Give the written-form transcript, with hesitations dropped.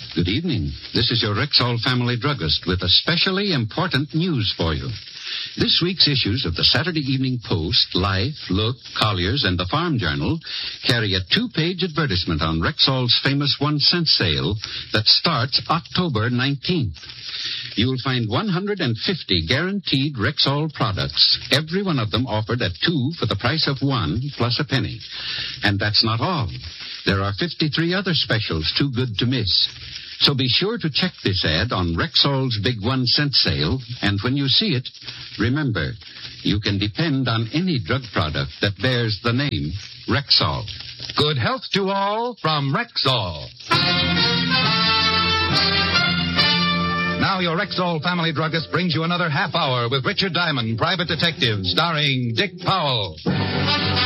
Good evening. This is your Rexall family druggist with especially important news for you. This week's issues of the Saturday Evening Post, Life, Look, Collier's, and the Farm Journal carry a 2-page advertisement on Rexall's famous 1-cent sale that starts October 19th. You'll find 150 guaranteed Rexall products, every one of them offered at 2 for the price of 1 plus a penny. And that's not all. There are 53 other specials too good to miss. So be sure to check this ad on Rexall's big 1-cent sale, and when you see it, remember, you can depend on any drug product that bears the name Rexall. Good health to all from Rexall. Now your Rexall family druggist brings you another half hour with Richard Diamond, Private Detective, starring Dick Powell.